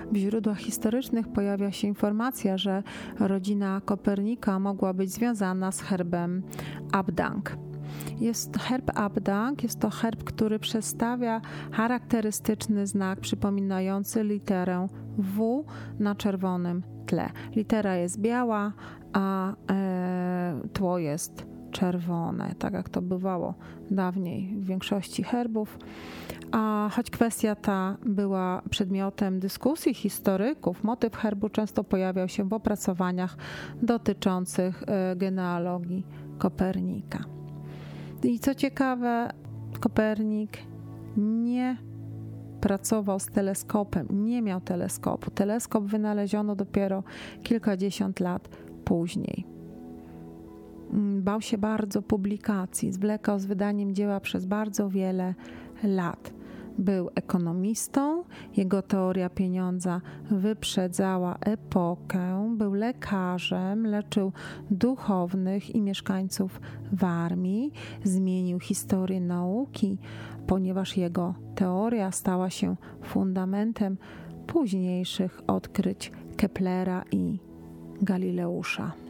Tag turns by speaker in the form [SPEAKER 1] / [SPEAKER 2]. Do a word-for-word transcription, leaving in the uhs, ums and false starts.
[SPEAKER 1] W źródłach historycznych pojawia się informacja, że rodzina Kopernika mogła być związana z herbem Abdang. Jest herb Abdang, jest to herb, który przedstawia charakterystyczny znak przypominający literę W na czerwonym tle. Litera jest biała, a e, tło jest czerwone, tak jak to bywało dawniej w większości herbów. A choć kwestia ta była przedmiotem dyskusji historyków, motyw herbu często pojawiał się w opracowaniach dotyczących genealogii Kopernika. I co ciekawe, Kopernik nie pracował z teleskopem, nie miał teleskopu. Teleskop wynaleziono dopiero kilkadziesiąt lat później. Bał się bardzo publikacji, zwlekał z wydaniem dzieła przez bardzo wiele lat. Był ekonomistą, jego teoria pieniądza wyprzedzała epokę, był lekarzem, leczył duchownych i mieszkańców w armii, zmienił historię nauki, ponieważ jego teoria stała się fundamentem późniejszych odkryć Keplera i Galileusza.